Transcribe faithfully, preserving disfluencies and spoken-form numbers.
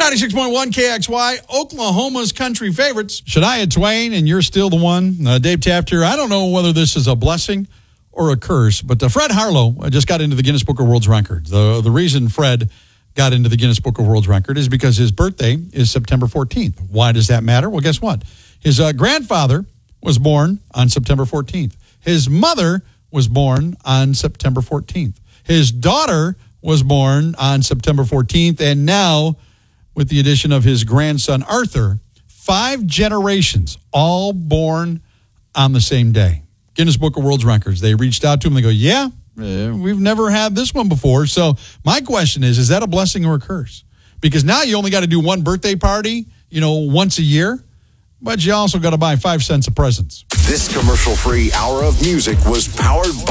ninety-six point one K X Y, Oklahoma's country favorites. Shania Twain, and You're Still the One. Uh, Dave Taft here. I don't know whether this is a blessing or a curse, but uh, Fred Harlow uh, just got into the Guinness Book of World Records. The, the reason Fred got into the Guinness Book of World Records is because his birthday is September fourteenth. Why does that matter? Well, guess what? His uh, grandfather was born on September fourteenth. His mother was born on September fourteenth. His daughter was born on September fourteenth, and now, with the addition of his grandson Arthur, five generations all born on the same day. Guinness Book of World Records. They reached out to him. They go, yeah, uh, we've never had this one before. So my question is, is that a blessing or a curse? Because now you only got to do one birthday party, you know, once a year, but you also got to buy five cents of presents. This commercial-free hour of music was powered by